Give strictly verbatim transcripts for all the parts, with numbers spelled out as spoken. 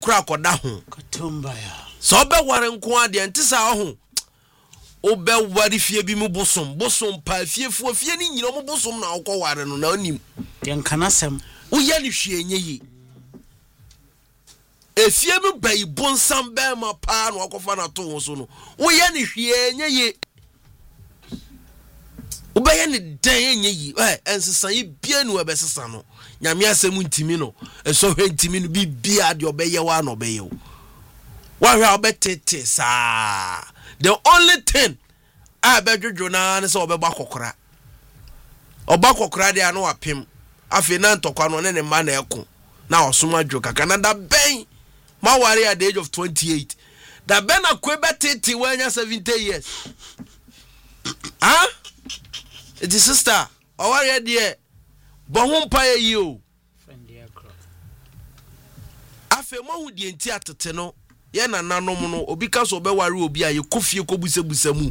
kura koda ho katumba ya so be ware nko ade ntisa ho obe ware fie bi mu bosom bosom pa fie fu fie ni nyina mu bosom na akọ ware no na onim den kanasem uye ni hwe enye yi efie mu bai bonsam be ma pa no akọfa na to ho so no uye ni hwe enye yi ubaye ni dan enye yi eh ensesan yi bia nu ebesesa no nyame asem ntimi no eso hwe ntimi no bibia de obeye wa no obeye wo wa hwe obetete sa the only thing I bedwojo na ne se obeba kokora oba kokora de anu apem afi na ntokwa no ne ne ma na eko na osoma dwo kaka na da ben ma ware at the age of twenty-eight da ben akwe betete wanya seventy years ah it is sister o ware de bo ho mpa yi o afi mo hu de enti atete no ye na nanom no obi ka so be ware obi a ye kofie kobusebusa mu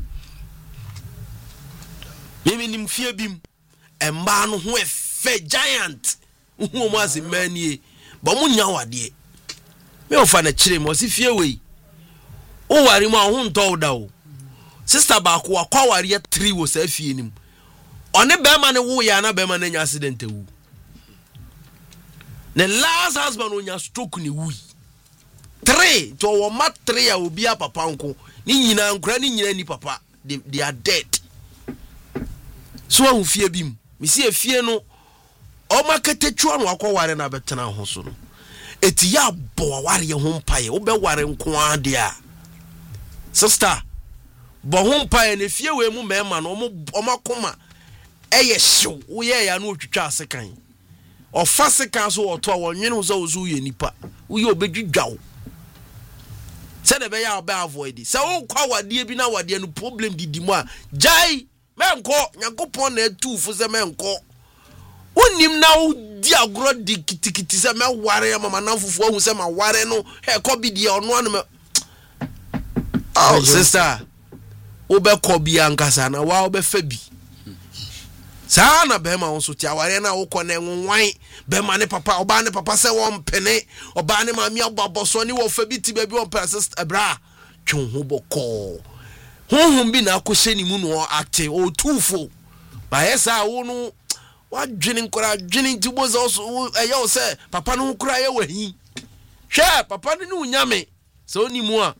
mimi nim fie bim emba no ho efe giant hu mo ase manie bo mu nya wade me ofa na kire mo si fie wei o ware mu ho nto da o sister ba ko akwa ware three wo sa fie nim one be ma ne wo ya na be ma na nya accident wu the last husband onya stroke ni wu three to wo ma three a obi a papa nko ni nyina nkura ni nyina ni papa they, they are dead so ahu fie bim me si afie no o ma ketetua no akọ na betena ho so no eti ya bo ware ye ho mpaye wo be ware nko ade a sister bo ho mpaye ne fie we mu mema no o makoma eye hyew wo ye ya no otwitwa asekan o fa sekan so oto a wonwene ho so wo ye nipa wo ye obedwidwawo se de be ya obe avoid se wo kwa wade bi na wade no problem didi mu a jai menko yakopon na atufu se menko unim na udi agro di kitikiti se me ware mama na fufu ahu se ma ware no he ko bi dia ono anu me oh sister obe ko bi ankasa na wa obe fa bi sa na be ma won so ti aware na wo ko na enwan be ma ne papa oba ne papa se won pene oba ne ma mi aboboso ni wo fa bi ti ba bi won pa sister bra twon ho boko honhom bi na akohye ni mu no ate o tufo ba yesa wo no wa dwene nkora dwene ntibo zo so eyo se papa no nkora ye wahi hwe papa no ni unyame so oni mu a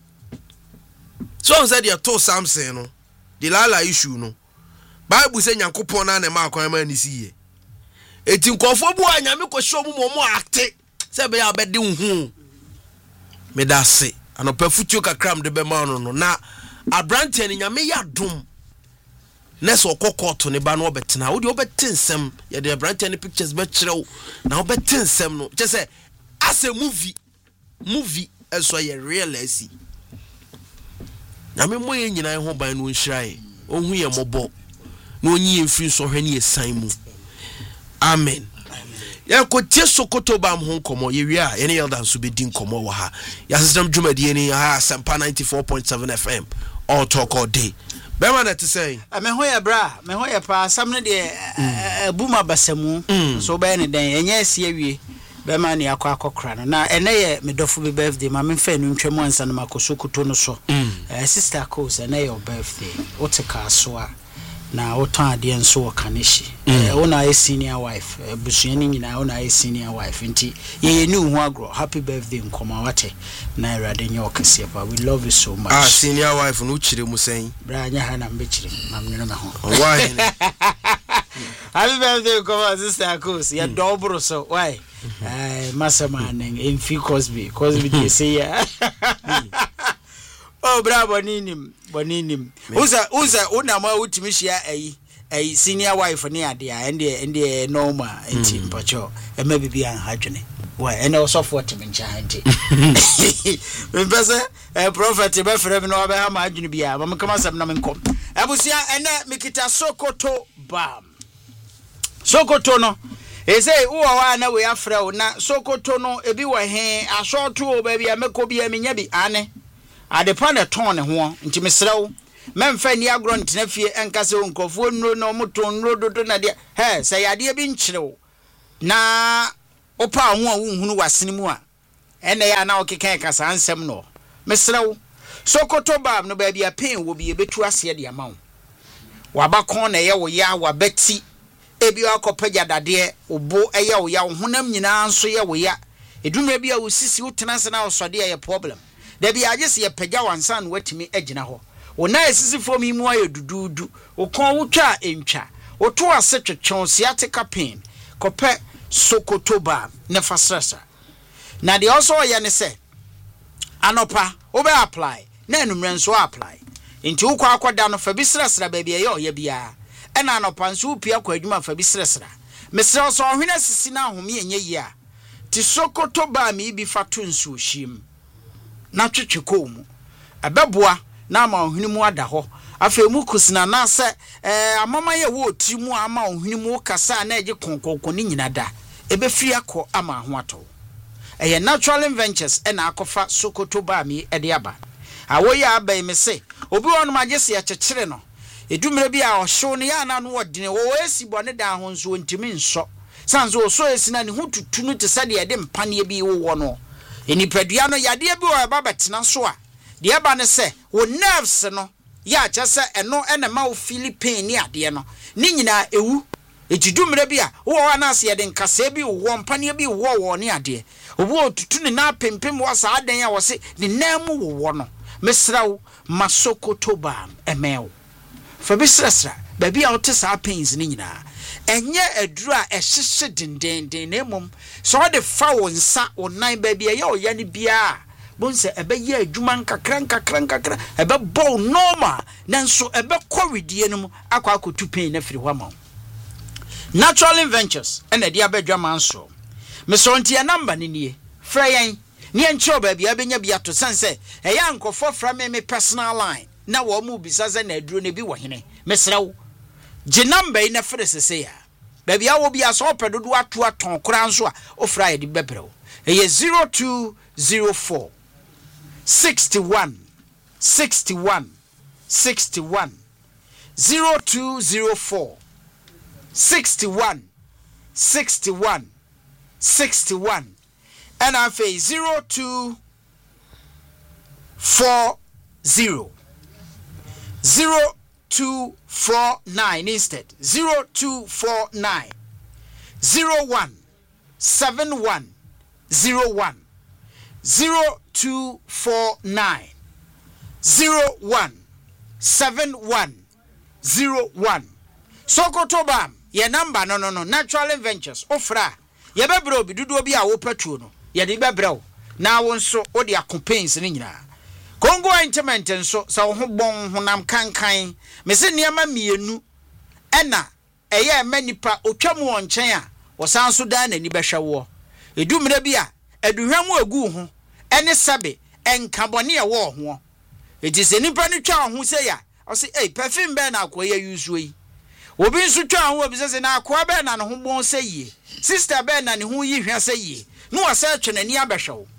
so said ya to Samson no the lala issue no Bible say Nyankopon na na ma akwan ma ni siye eti nkofo bu anyame kohye mu mo ate se be ya be de hu me da se anopa futuo kakram de be ma no no na Abrante ni nyame ya dum neso kokoto ne ba no obetena wo de obetensem ye de Abrante ni pictures be kirew na obetensem no je say as a movie movie eso ye real asi nyame moye nyina ho ban no nhirae ohu ye mobo na onyi emfiri so hwe ne esan mu amen ya ko tie Sokoto bam ho komo ye wi a ye ne elder so be din komo wo ha ya system dwumadie ni ha Sampa ninety-four point seven F M all talk all day be man that say me ho ye bra me ho ye pa sam ne de buma basamu so be ne den enye asie awie be man ne akwa akokra no na ene ye me dofo be birthday ma me fa no ntwam ansa na makosokoto no so sister cause ene your birthday o te ka so a na otan ade enso wo kaneshi eh ona a senior wife busuani nyina ona a senior wife nti ye ni hu agro happy birthday nkoma wate na irade nye okase pa we love you so much ah senior wife no chire mu sen bra nya ha na mbe chire mamneno me ho why happy birthday nkoma sister cause ya double so why eh masama nen enfi Cosby Cosby dey say ya oh bravo ninim boninim uza uza una ma utimi hia ayi ayi senior wife ne ade a ende ende normal enti mpacho e ma bibi an hadwene wa ene osofo timi ncha ante me pese e prophet be frem no be ha ma adwene bia ma kama sam na me nkom abusia ene mikita Sokoto bam Sokoto no e say uwa wa na we afra na Sokoto no ebi wa he asoto o ba bia meko bia menya bi ane adepa na ton ne ho nti mesrew memfa ni agro ntena fie enkase onkofo nro no moton nro dodo na de he say ade bi nkirew na opa ho a wunhunu wasene mu a ene ya na okeke kasa ansem no mesrew Sokoto bab no baby a pain will be a betu ase de amount wabakon na ye wo ya wabeti ebi akopaja dade obo eye wo ya honam nyina nso ye wo ya edumre bi a wosisi wotenase na osode ye problem da bi agese ye pagya wansan watimi agina ho wona esisi fo mi mu aye dududu okon wotwa entwa woto ase twetwon sciatica pain kope Sokoto bab ne fasrasa na de also ye ne se anopa obe apply na enumre nso apply nti ukwa akoda no fa bi sresra ba bia ye oye bia e na anopa nso upia kwa adwuma fa bi sresra mesre so ohwene sisi na ahome enye yi a ti Sokoto ba mi bi fatu nso him na twetwe komu abeboa na ama ohwene mu ada ho afa mu kusina na se eh amama ye wo ti mu ama ohwene mu kasa na eje konkonkon ni nyina da ebe firi akọ ama ho ato eye natural ventures e na akofa Sokoto ba mi e de aba awoye abai me se obi wonu magese ya kyekere no edumre bi a ohwo ne ya na no odine wo esi bone da ho nso ntimi nso sanzo oso esi na ne ho tutu no te sade de mpane bi wo no enipadua no yade bi wo ba betena so a de aba ne se wo nerves no ya kyese eno ene ma wo Philippine ni ade no ni nyina ewu etidumre bi a wo wa na se de nkasa bi wo mpane bi wo wo ne ade obo tutu ne na pempem wo sa adan ya wo se ne namu wo no mesraw Sokoto bam emel fa bisrasra baby a wote sa pains ni nyina enye aduru a ehyehye dendenden na mum so de fa wo nsa onan baby ye o ya ne bia bonse ebe ye adwuma nkakra nkakra nkakra ebe bo normal nanso ebe covidie no mu akwa akotu pain na firi hwama natural ventures ena dia badwa manso mesonti ya number ni nie freyen ni encho ba bia benya bia to sense eya nkofo fra me me personal line na wo mu bisa ze na aduro ne bi wo hene mesrew je number ina fere sese ya ba bia wo bia so pedodo ato aton kora nso a ofra ye di bebreo eye zero two zero four sixty-one sixty-one sixty-one zero two zero four sixty-one sixty-one sixty-one and I say zero two four zero zero two four nine instead zero two four nine zero one seven one zero one zero two four nine zero one seven one zero one Sokoto bam ye number no no no natural ventures ofra ye bebro bi dudu obi a wo petrol no ye de bebro na wo nso o de accompanies ni nyina Congo Intimate nso sa wo ho bon honam kankan me se niam mienu ena eye manipa otwam won nchen a wo san so da na ni behwe wo edumre bi a eduhwam agu ho ene sebe enkabone ye wo ho eti se nipa ni twa ho se ya o se eh perfume be na akoye use yi obi nso twa ho obi se na akoa be na ne ho bon se yi sister be na ne ho yi hwa se yi no wa se twe nani abehwe wo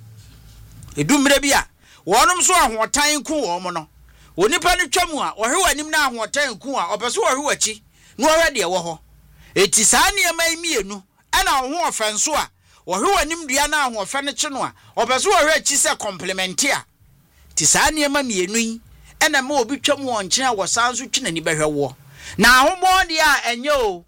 edumre bi a wonom so ahotan ku wo mo no onipa ni twam a ohwe wanim na ahotan ku a obeso ohwe wachi no ohwe de wo ho eti saa ne mai mienu ana ho ofenso a ohwe wanim dua na ahofe ne chi no a obeso ohwe achi se complementia ti saa ne ma mienu yi ana ma obi twam wo nche a wosanso twi nani behwe wo na ahomon de a enye o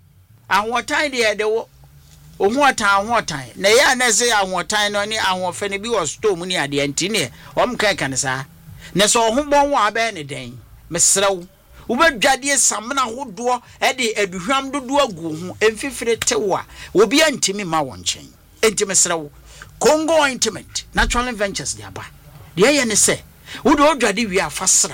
ahotan de de wo ohuatan ahotan na ya na se ahotan no ni ahofe ne bi wo storm ni ade anti ne om kan kan sa na so ohobon wa ba ne den mesrew wo badwade samna hodo e de aduhwam dodo agu ho emfifire tewa obi antimi ma won chen enti mesrew Congo Intimate Natural Ventures de aba de ye ne se wo do odwade wi afasra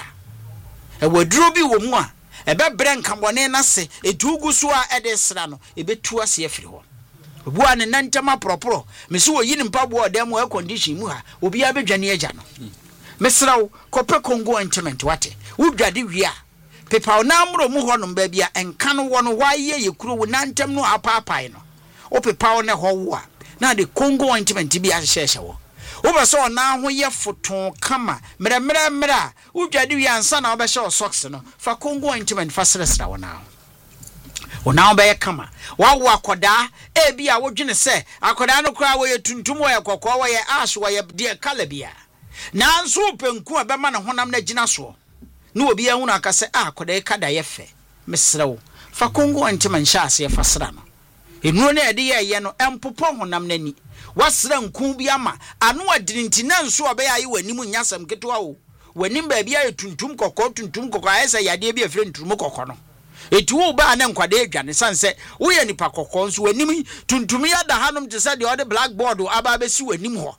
e waduro bi wo mu a e be bre nkabone na se edugu so a e de sra no e betu ase afiri ho obuwa ne nantama propro me so yi nimpa bo odem air condition mu ha obi abedwane agya no mesraw kope Congo Intimate wate wudwade wi a pepa na amro mu ho no ba bia enka no wo no waye yekuro wo nantam no apaapai no o pepa ne ho wo a na de Congo Intimate bi a hyehye wo wo be so na ho ye foton kama mere mere mere wudwade wi ansa na wo be hye socks no fa Congo Intimate fa sresra wo na ona obeye kama wawo akoda e bia wodwene se akoda no kra wo ye tuntum wo ye kokko wo ye ash wo ye de kala bia nanso penku abema ne honam na gina so no obi ehunu aka se akoda e kada ye fe mesrewo fa kongo antima nhyɛ ase fa sra no enu na ede ye ye no empopo honam nani wasra nku bi ama ano adirinti na nso obe ayi wanim nyasam ketewa o wanim ba bia tuntum kokko tuntum kokko ayesa yade bia fre nturum kokko no eti wo ba na nkwade adwane sanse wo ye nipa kokko nso wanim tuntum ya da hanom te se de ode blackboard aba be si wanim ho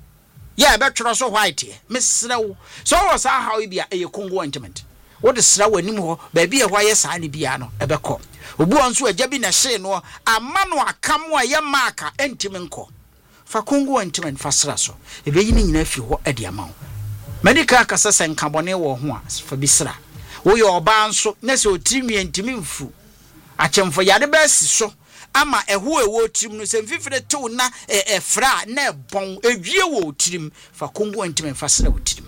ya be tworo so white mesra wo so wo sa hawo bia eye kongo ointment wo de sra wanim ho ba bia ho aye sa ne bia no ebe ko obu onso agya bi na hye no ama no akam a ye maka entimi nko fa kongo ointment fa sra so ebe yi ni nyina fi ho ade ama wo medical kasa senka bone wo ho a fa bi sra wo ye oba nso na se otimi entimi mfu achemfo yade ba si so ama eho ewo tirim no se mfifire tew na efra na ebon edwie wo tirim fa kongo ointment fa sra wo tirim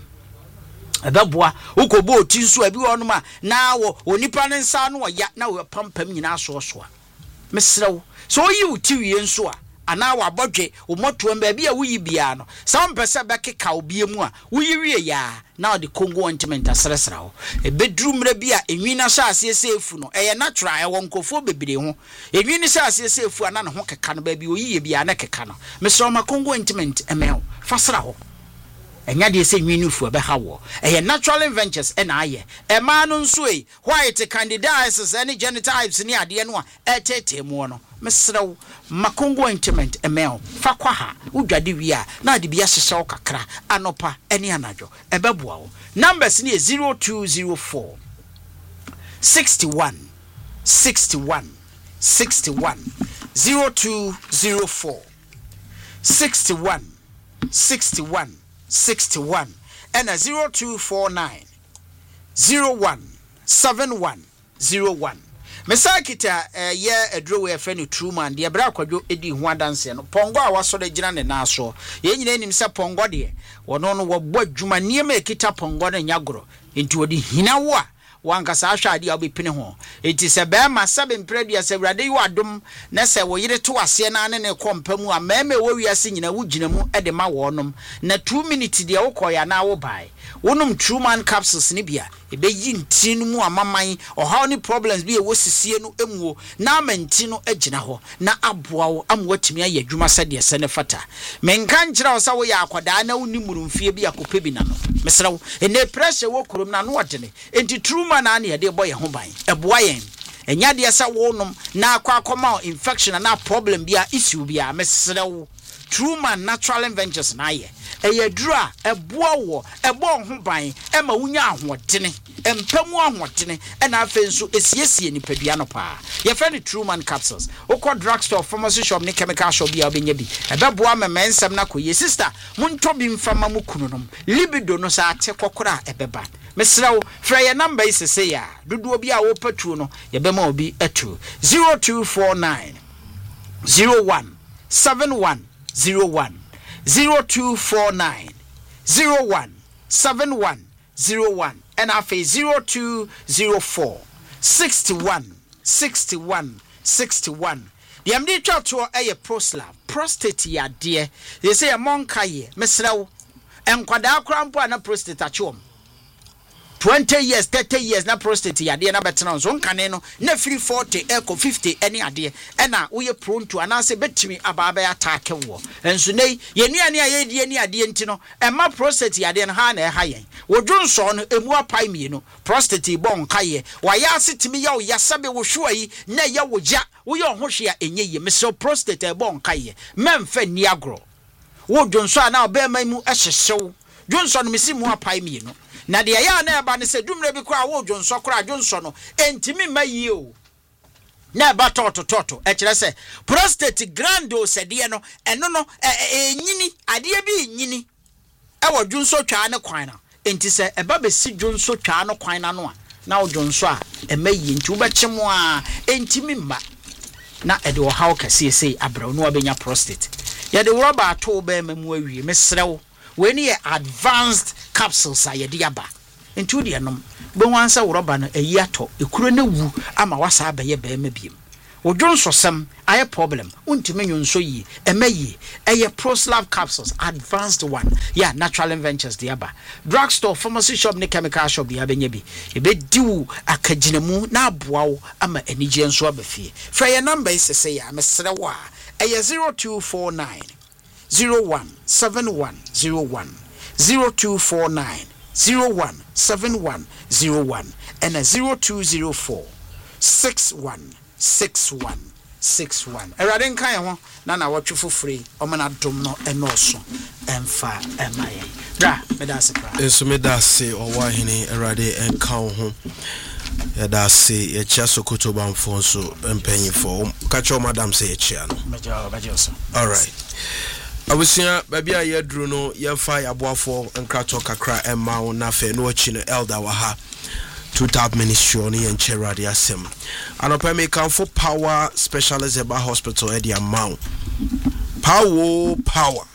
ababoa ukobo oti nso abi wonom a na wo onipa ne nsa no ya na wo pampam nyina so so a mesrew so yi uti wie nso a ana wa bodwe wo moto mba bia wuyi bia no sa mpese bekeka obie mu a wuyi wie ya na de kongo ointment asresra ho e bedru mra bia enwi na sha ase efu no eye natural e won kofo bebire ho enwi ni sha ase efu ana ne ho keka no ba bia oyi bia na keka no mesrew ma kongo ointment emel fasra ho enya de se nwinu fu be hawo eye natural inventors ena aye e ma no nso e white candidiasis any genotypes ni ade no a etete mu no mesrew makongo ointment emel fa kwa ha udwade wi a na de bia hyehye wo kakra anopa ene anadwo ebeboa wo numbers ni zero two zero four sixty-one sixty-one sixty-one zero two zero four sixty-one sixty-one sixty-one and a zero two four nine zero one seven one zero one. Mesakita eh ye edro we fe no true man de bra kwadwo edi ho adanse no pongo a waso de gina ne na so ye nyina nim se pongo de wono no wo adwuma niema ekita pongo no nyagoro enti odi hina wo a wankasa ahwade a obepene ho enti se be ma sabe mpredua se wrade yo adom na se wo yire to ase na ne ne kompamu a meme wo wiase nyina wo gina mu ede ma wonom na two minutes de wo koya na wo bai wonum true man capsules ni bia ebe yi nti no mu amaman oha ni problems bi e wo sisie no emuo na amanti no agina ho na aboa wo am watimi aye adwuma sade se ne fata menka nkyira wo sa wo ya akoda na woni murumfie bi akope bi na no mesra wo ene pressure wo kurum na no odene enti true man na ne de boye ho ban eboa yen enya de sa wonum na akwa akoma infection na problem bia issue bia mesra wo true man natural inventors na ye eye dura eboa wo ebo ho ban e ma wunya ahodene empamu ahodene e na afenso esiesie ni padua no pa ye friend true man capsules okọ drugstore pharmacy shop ni chemical shop bia obenya bi ebeboa memensem na koye sister munto bi mfama mu kununom libido no sa ate kokora ebeba mesrawo fra ye number is say ya dodo bi a wo patuo no ye bema obi atu zero two four nine zero one seven one zero one zero two four nine zero one seven one zero one and after zero two zero four sixty-one sixty-one sixty-one. The amdi chato eye prosla prostate ya de they say among kaye mesrawo enkwada akrampo na prostate achom twenty years thirty years na prostate ya de na betena so nkane no na free forty eco fifty any ade e na wo ye prone to anase betimi ababa ya attack wo enso nei ye nuane aye die ni ade enti no e ma prostate ya de no ha na e ha yen wodwonso no emu apai mienu prostate bon kaye wa ya setimi ya wo yasabe wo hwoyi na ya wo ja wo ye ho hwe a enye ye meso prostate bon kaye memfa ni agro wodwonso ana obema mu ehyehyew dwonso no mesi mu apai mienu na de ya na eba ne se dumre bi kwa wo dwonso kra dwonso no entimi mayi o na eba toto toto e kire se prostate grande se de no eno no enyini ade bi nyini e wo dwonso twa ne kwan na enti se eba be si dwonso twa no kwan na no a na wo dwonso a e mayi enti wo bekyem a entimi mma na e de wo hawo kase sei abra no obenya prostate ya de rubber ato be mamu awie mesrew when ye advanced capsules are yediaba into the anom be wansa rubber no eyi ato ekuro na wu ama wasa abaye be mabiem Ojon so sem aye problem. Untime nyonso yi, eme yi, eye Proslav capsules, advanced one. Yeah, Natural Inventures diaba. Drugstore, pharmacy shop, ne chemical shop bi abenye bi. Ebe diwu akaginamu na aboa ama enije nso abefi. Fra your number is say ya mesre wa. Eye zero two four nine zero one seven one zero one zero two four nine zero one seven one zero one and a zero two zero four six one six one six one. Eraden kan ho na na watwe free omana dom no enoso emfa emaye da medase pra enso medase owa hene erade enkan ho yadase ye chia Sokoto bamfo so empanyifo kacho madam say ye chia no meja baje so. All right, abusia baby a yedru no yefa yaboafo enkrato kakra emma wo na fe no achi no elder wa ha two top ministry on yen cherade asem anopa me kan for power specialist eba hospital e dia maw power power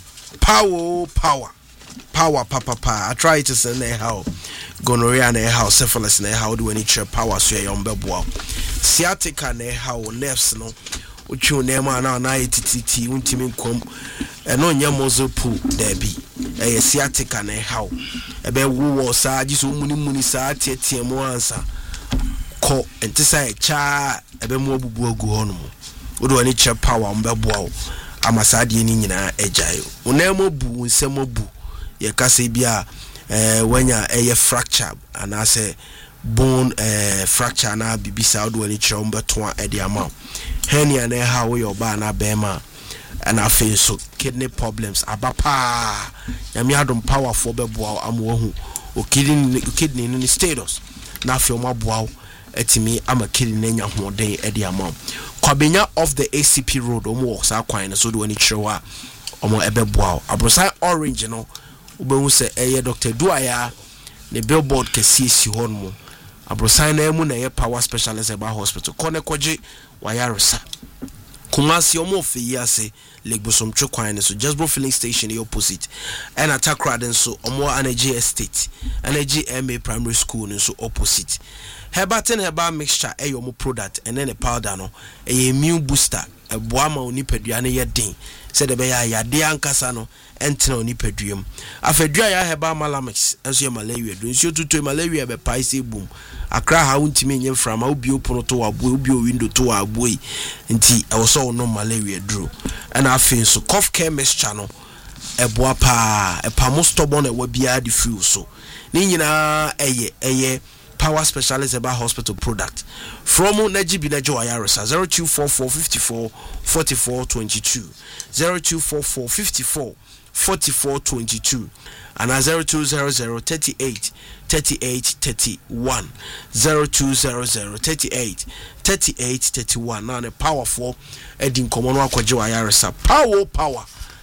power power power papa pa arthritis na how gonorrhea na how syphilis na how do any check power so ye ombeboa sciatica na how nerves no uchu na ma na na ititi untimi nkom eno nya mozo pu dabi eh sciatica na how ebe wo sa giso muni muni sa tietie mo ansa ko entisa e cha ebe mo obubu agu hono mo wodo ani check power ombeboa amasade ni nyina ejayo onemo bu nsemo bu ye kase bia eh wanya eye fracture anase bone eh fracture na bibisa wodo ani check ombeto e de ama hernia na ha wo yo ba na bema and I feel so kidney problems abapa yami adom powerful beboa amwo o kidney kidney in status na fe mo aboa etimi ama kidney nya hoden e de ama kwabenya of the A C P road omo work sa kwan so do ani chirewa omo ebeboa abrosan orange no obehu se eye Doctor Duaya ne billboard kesi si honmo abrosan na emu na ye power specialist eba hospital kone koje wayaresa Kumasi omo fe yase Legbosom Chokwan so just bro filling station the opposite and attack raden so omo energy estate energy M A primary school so opposite Herbatin herba mixture e yomo product and then a powder no a immune booster a boama oni pedua ne yedin said be ya yade ankasa no entina oni peduam afedua ya herba malamix enso ye malaria do nso tutu malaria be paise boom akra ha untimi nye frama obi opono to abo obi window to abo yi nti e wo so no malaria dro and afin so cough care mixture no e boa pa e pa mo stubborn e wa bia di feel so ni nyina eye eye power specialist about hospital product from Najibi Najo Ayarisa zero two four four fifty-four forty-four twenty-two zero two four four fifty-four forty-four twenty-two and zero two zero zero thirty-eight thirty-eight thirty-one zero two zero zero thirty-eight thirty-eight thirty-one now the powerful Edin Komono Akwajo Ayarisa power power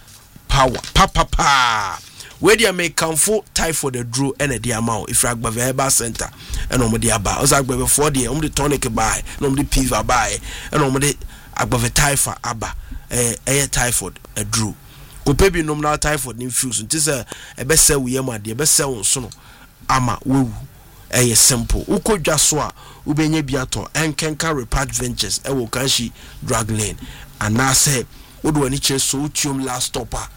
power papa pa where they make comfort typhoid the draw and a diamount if rag bava center and on the aba as agba before the on the tonic buy no the piva buy and on the agba typhoid aba eh eh typhoid a draw ko pebi nominal typhoid infuse nti say e be sell we am ade e be sell so no ama wewu eh simple ukodwa so a ubenya biato enkenka repart ventures e wo kanshi drug lane and na say wodo ani che so utium last stopper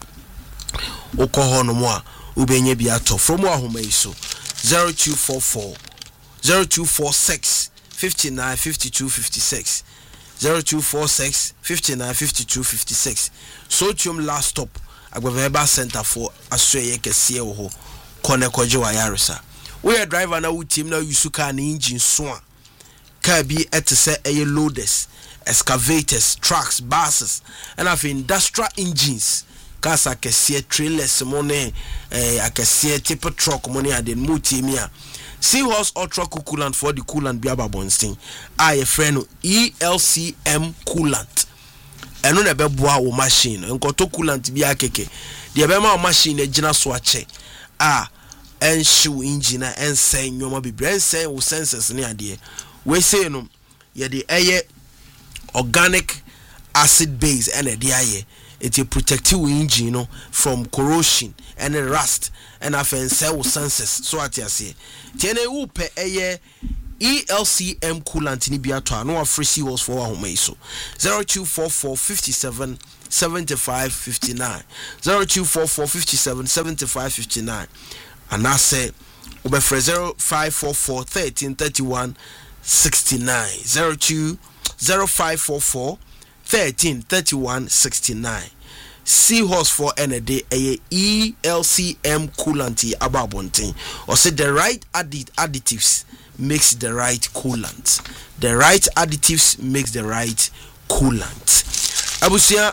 okoho no mo a ubenye biato from ahoma iso zero two four four zero two four six fifty-nine fifty-two fifty-six zero two four six fifty-nine fifty-two fifty-six Sotium last stop agbaveba center for asweye kese wo ho kone koje wa yaresa we a driver na wutim na yusuka na engine so a car bi etese eye loaders excavators trucks buses and of industrial engines kasa kese trailers money eh akese type truck money and multi mia Seahorse ultra coolant for the coolant biaba bonstin I a friend E L C M coolant eno na beboa wo machine enkoto coolant bi akeke de be ma wo machine agina so ache ah enshow engine ensen nyoma bi ensen wo sensors ne ade we say no ye de eye organic acid base and a de it will protect your engine no, from corrosion and rust and I say sensors so at you say tiene upe eye E L C M coolant ni bi ato no afre seahorse for ahoma iso zero two four four five seven seven five five nine zero two four four five seven seven five five nine and I say obefre zero five four four one three three one six nine zero two zero five four four one three three one six nine Seahorse for N D a E L C M coolant ababontin or say the right addit additives makes the right coolant. The right additives makes the right coolant. Abusia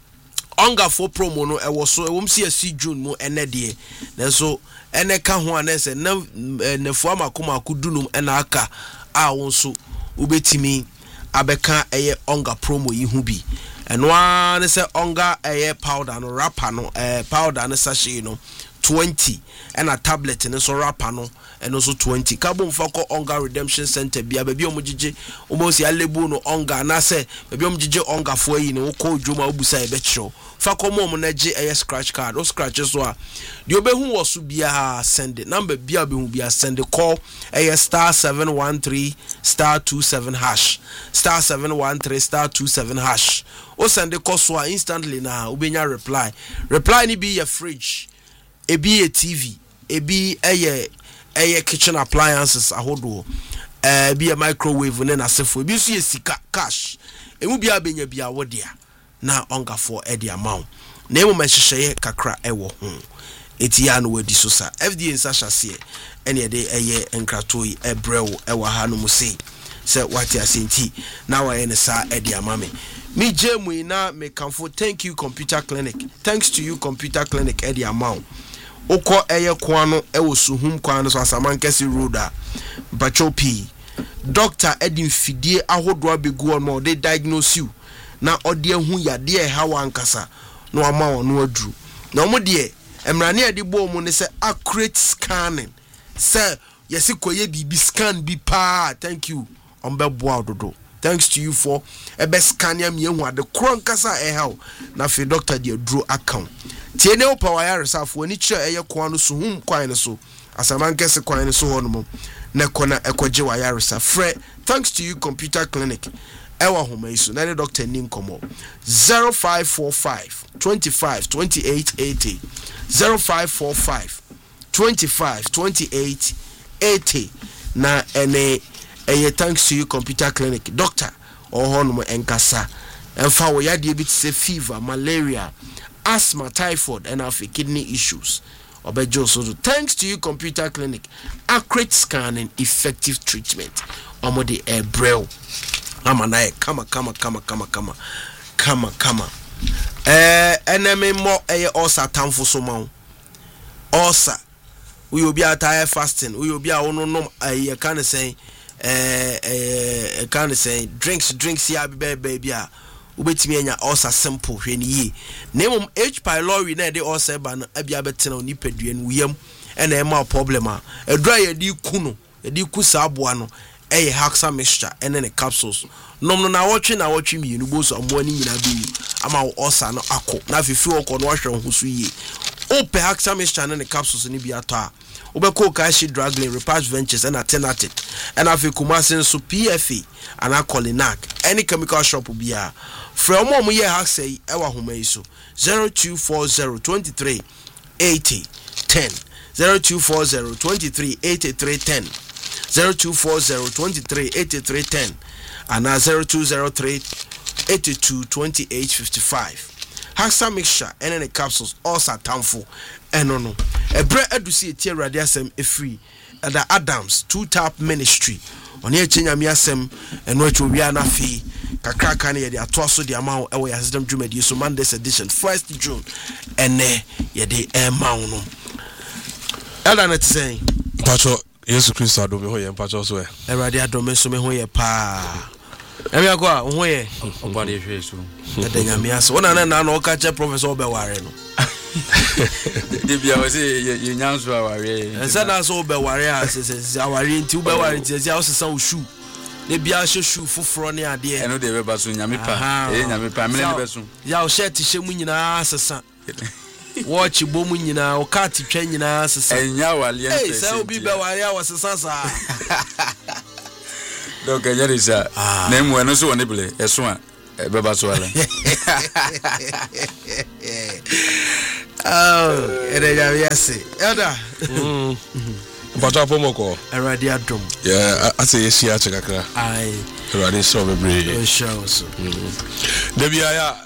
onga for promo no e was so wom see see June mo ene de na so ene ka ho anese na nefo amakoma akudunum ena aka a won so ubetimi abeka eye onga promo yi hu bi eno an se onga eye powder no wrapper no eh powder no sachet no twenty and a tablet and so wrapper no and also twenty carbon fako onga redemption center bia baby omujije almost ya lebu no onga na say baby omujije onga fo yi no ko dwuma obusa e be chiro fako mom na je e scratch card o scratch so a de obehu wo so bia send number bia obehu bia send call e star seven one three star two seven hash star seven one three star two seven hash o send call so instantly na obenya reply reply ni be your fridge ebi a T V ebi eye eye kitchen appliances ahodo eh bi a microwave ne na sefo ebi so yesika cash emu bia benya bia wodia na onga for e dia maw na emu menhyehyeye kakra ewo ho etia no wadi so sa F D A nsasha se ene ye de eye enkratoi ebrew ewa ha no musi se wati asenti na wa ene sa e dia mame me jemu na me kamfo thank you computer clinic thanks to you computer clinic e dia maw Oko eye kwano ewo suhum kwano so asamankesi road a bacho p doctor edin fidie ahodo abegu ono de diagnose you na ode hu yade e hawa ankasa no ama ono aduru na omo de emrane ade bo mu ne se accurate scanning se yesi koye bibi scan bi pa thank you ombebo adodo thanks to you for ebe scan ya me hu ade kro ankasa e hawo na fe doctor de aduru account tiene opa wa ya resafo ani kire eye kwa no so hum kwan no so asamankese kwan no so ho no na kona ekoje wa ya resafre thanks to you computer clinic ewa homa iso na the doctor ni nkomo zero five four five twenty-five twenty-eight eighty zero five four five twenty-five twenty-eight eighty na ene eye thanks to you computer clinic doctor oho no enkasa emfa wo ya de bi tse fever malaria asthma, typhoid, and have kidney issues. Obejo so thanks to you computer clinic, accurate scanning, effective treatment. Omode ebrel. Amanae, kama kama kama kama kama kama kama. Eh, enemy mo eye osa tamfo so ma. Osa. We will be at high fasting. We will be our no no. I can say, eh eh, can say drinks drinks ya baby baby ya. Ubetimi anya osa simple hweni yi nemom H pylori na de osa ba no abia betena onipadua no wiyam ena ema problem a edura ye di ku no ye di ku sa aboa no eye haxa mixture ene ne capsules nom no na wotwe na wotwe mi no boso amo ani nyina bi ama osa no akọ na fifi okọ no hwe ho so yi ope haxa mixture ne capsules ni bi ato a obeko kashi draglin repatch ventures and alternative and afi kumasin so P F A and Akolinac any chemical shop bia from omo ye ha say ewa homa iso zero two four zero two three eight zero one zero zero two four zero two three eight three one zero zero two four zero two three eight three one zero and zero two zero three eight two two eight five five Haxa mixture and any capsules all satamfo eno no ebre adusi etie awrade asem efri ada Adams two tap ministry oni echenya mi asem eno acho wi anafi kakra kan ye de atoaso de amawo ewo ya system dwumadi so Monday's edition first June ene ye de emawo no ada na tseng pacho Yesu Kristo adome ho ye pacho so e awrade adome so me ho ye pa emi akwa ho ye obade hwe so de nyame aso wona na na no ka che professor obeware no de bia we say ye nyanso aware ensa na so obeware a se se aware nti obeware nti se awosesa wo shoe de bia hye shoe foforo ne ade eno de beba so nyame pa eh nyame pa me ne be so ya o shirt hye mu nyina asesa watch bo mu nyina o cat twa nyina asesa enya wale en se obi be ware a wasesa sa Donc yari sa na mu eno so woni bele eso a beba so ala. Oh, ere ya yase. Elda. Mm. Bata pomoko. Eradi adom. Yeah, I say yes here chakakra. Ai. Eradi so bebre. O show so. Debi aya.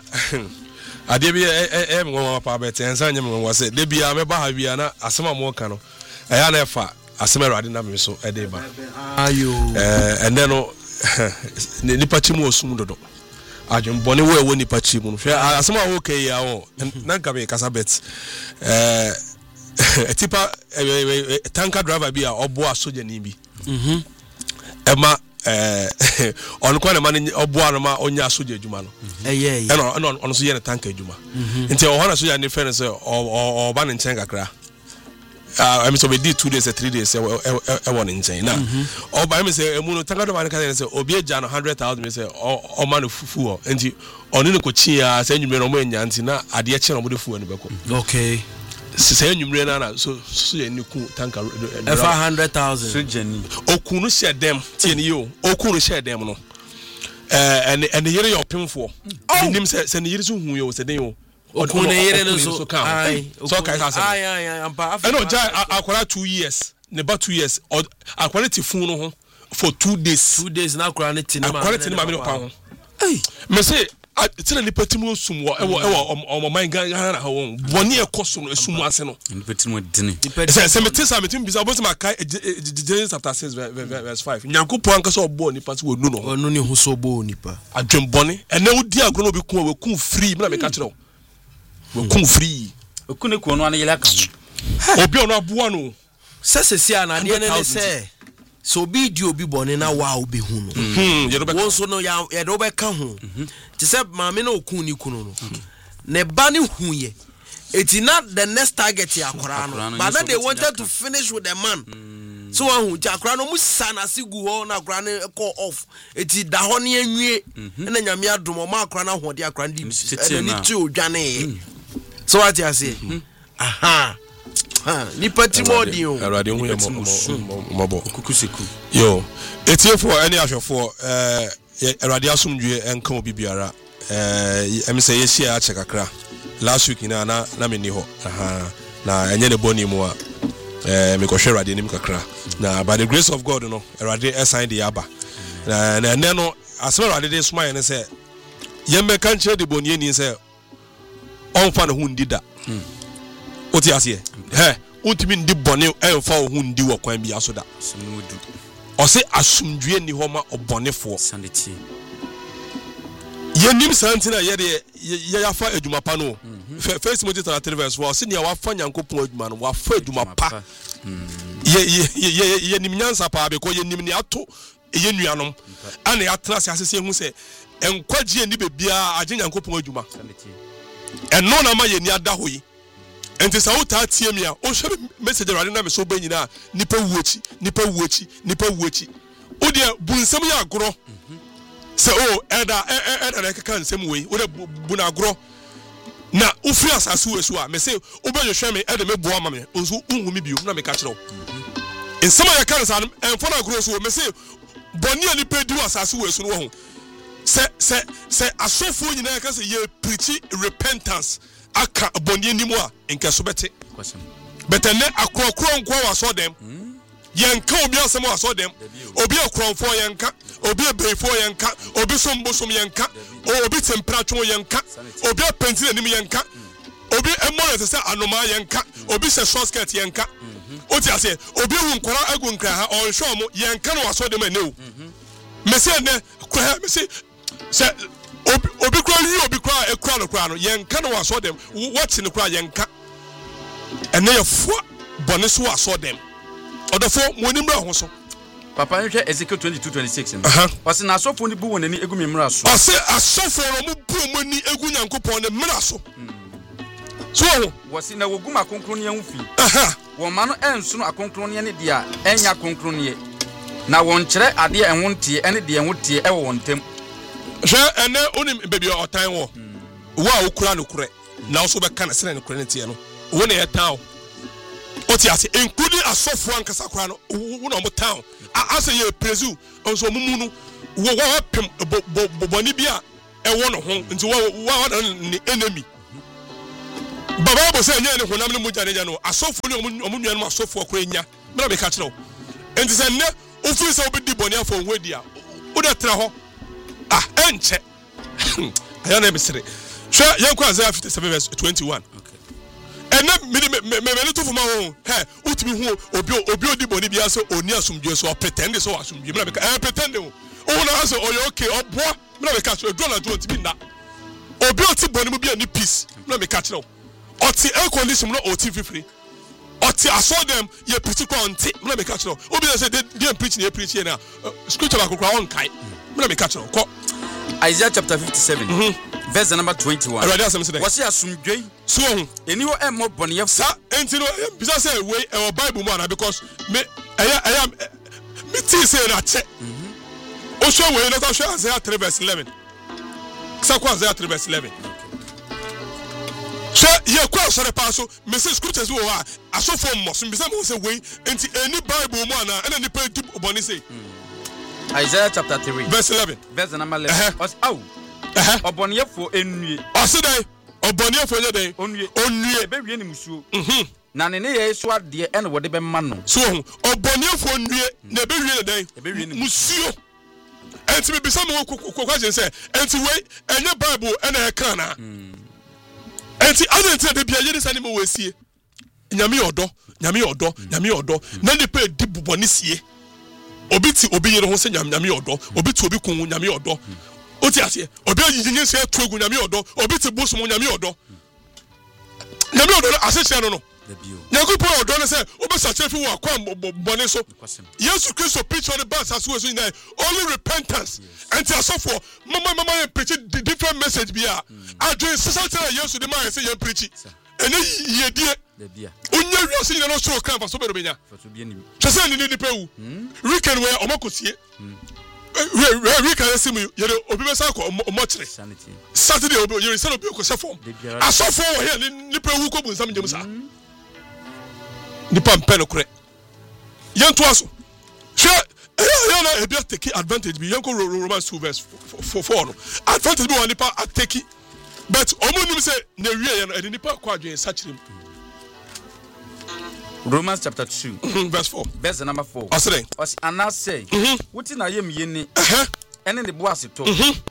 Ade bi e e me won pa bet ensa nyem won wase. Debi a me ba ha bia na asema mo ka no. Eya na efa asema eradi na me so e dey ba. Ayo. Eh ene no nipa chi mu osum dodo. Ajun boni we wo nipa chi mu. Hwe asema wo kai ya wo. Na nka me kasa bet. Eh etipa tanker driver bi a obo asoja ni bi. Mhm. Ema eh on kwa na man obo anoma onya asoja adwuma no. Eh yeah. E no no on so ye na tanker adwuma. Nti o hona soja ni friend say o o ba ne nchen kakra. Ah I mean so we did two days or three days e won nchen na. O ba me say emu no tanker driver ni ka say obi eja no one hundred thousand me say o man fufu o. Nti oni no ko chi a say nwumre no mo nya nti na ade e che no mo de fufu ni beko. Okay. Say nwumre na na so so ye ni ku tanker five hundred thousand. So jeni. Okunu share dem tie ni yo. Okunu share dem no. Eh and and yere your pinfo. Nim say say ni yere so hu yo say den yo. Okunu yere no so. Ai. So kai ka say. Ai ai ampa. Eh no jai akwara two years. Ne ba two years. Akwara ti fun no ho for two days. Two days na akwara ne tin ma. Akwara tin ma me no pa ho. Ei. Me say tina ni patimu sum wo e wo e wo man gan gan na ho boni e koso no esum ase no ni patimu dini se se me tisa me tim bisa bo se maka Genesis chapter six verse five nyankopon anka so obo ni pase wo nu no onu ni ho so obo nipa adwem boni ene wodi agro no bi ku we ku free me na me ka kire wo ku free okune ku no an yele aka ho obi ono aboa no se se sia na de ne se so bi di obi bone na wa obi hu no hmm ye do be won so no ya ye do be ka hu ti se maame na okun ni kunu no ne ba ni hu ye it's not the next target ya akora no but that they wanted to finish with the man mm. So hu ja akora no musa na sigu ho na akora ne call off eti da ho ne anwie na nyame adom ma akora na ho de akora ndi ni ti odwane so what you say aha ha ni pati modi o erade hu ye mo mo bo kukusiku yo etiefo any ahwefo eh erade asomdwe enka obi biara eh em say yesi a chekakra last week na na na me ni ho aha na enye ne boni mu a eh me ko hwe erade nim kakra na by the grace of God no erade assign the aba na na ne no asem erade dey smile ne say yembe kan che de boni ni say on fa no hu ndida oti ase he untimi ndi bone e fa hu ndi wo kwan bi aso da semudu o se asumdue ni ho ma obonefo sanity yenim santina ye de ye ya fa adwuma pa no first Timothy three verse four se ne wa fa nyankopon adwuma no wa fa adwuma pa ye ye ye nim nyansa pa be ko ye nim ne ato ye nuanom ana ya tra se asese hu se enkwagye ni bebia agye nyankopon adwuma eno na ma ye ni ada hoyi enti sa uta tie me a o hwe message rade na me so ba nyina nipa wuochi nipa wuochi nipa wuochi o de bunsam ya agro se o eda eda na keka nsem we o de buna agro na ufri asase we so a me se o ba hwe me eda me boa ma me o so unhu mi bio na me ka kire o nsem ya kan sa enfo na agro so me se boni ani pe di asase we so no ho se se se asofo nyina ka se ye preach repentance aka boni ni mu a nke so bete betene akrokro nkwa wa so dem yenka obi asem wa so dem obi akronfo yenka obi ebeifo yenka obi sombosom yenka obi temperature yenka obi pentine nim yenka obi emore se anoma yenka obi se short skirt yenka oti ase obi hu nkora agu nkra ha on show mo yenka no wa so dem anew mese ne kwa mese se obi obi kwa yi obi kwa ekura no kwa no yenka no wa so dem what ne kwa yenka ene ye fo bone so wa so dem odofo monim ra ho so papa nhwe Ezekiel twenty-two twenty-six o se na asofo ni bu wonani egu memra so o se asofo no mu bu mani egu nyankopon ne mra so so wo se na wogu makonkron ne hu fi aha wo ma no enso no akonkron ne dia enya akonkron ne na won kire ade enwo ntie ene de enwo tie e wo wontem hwe ene onim bebi otan wo wo a okura no kure na so be kana sene no kure ne tie no wo ne yetan o ti ase including asofo ankasa kura no wo no mo town asa ye presu onso mumu no wo wo pem boboni bia e wo no ho nti wo wo ni enemy baba bo say nya ne honam ne muja ne ja no asofo ne omunua no asofo akora nya me na be ka kire wo enti se ne ofiri se obedi boni afo hwedi a wo da tra ho ah enche aya na be sire hwe yenko Isaiah fifty-seven verse twenty-one ene me me me to fuma ho he utimi hu obi obi odi boni bia so oni asumdwe so pretend so asumdwe me na be ka eh pretend o o na so oyo okay obo me na be ka so edro na dro timi na obi oti boni mu bia ni peace me na be ka kire wo oti air condition no oti free oti I saw them ye preach ko onti me na me ka kire wo obi say they dey preach na preach here na scripture akokra on kai me na me ka kire wo ko Isaiah chapter fifty-seven mm-hmm. verse number twenty-one wasi asumdwe so ho eni ho e mo bone yef sa enti no bisa say we e Bible mo na because me eya eya me ti say na che mhm o show we na show Isaiah three verse eleven sa kwa Isaiah three verse eleven so ye kwa so re pa so me say scriptures wo ha asofo mo so bisa mo say we enti eni Bible mo na ena ni pa di bone say Isaiah chapter three verse eleven verse number eleven was aw oboniyefo enue osidai oboniyefo enye den onue onue be wie ni musuo mhm na ne ne ye so ade e na wode be ma no so oboniyefo onue na be wie den be wie ni musuo enti me bisa mo question say enti we enye Bible e na e kan na enti adenti de bia ye ni sane mo wesie nyame odo nyame odo nyame odo na ne pe di buboni sie obi ti obi yere ho se nyame odo obi ti obi kun nyame odo oti ase obi yinyin se atu nyame odo obi ti bosom nyame odo nyame odo asese no no nyakupo odo ne se obi sa chefi wo akwa bone so Yesu Kristo preach on the bus as we so now only repentance and asofo mama mama preach different message bia adwen society Yesu de man say ye preach ene yedie unya wiase ni no so kan fa so be do benya twese ni ni pewu weekend we omakosie we we kan simu yere obi be sa ko omochire Saturday obi yere se obi ko se form asofo wo he ni pewu ko bu nsam njem sa ni pam pen kure yento aso hwe ya na ebi take advantage bi yenko Romans two verse four no advantage bi woni pa take but omonim se na wie ye no edi nipa kwa adwen sachirem Romans chapter two verse four verse number four asere os anase wuti na yem yeni ene ne boase to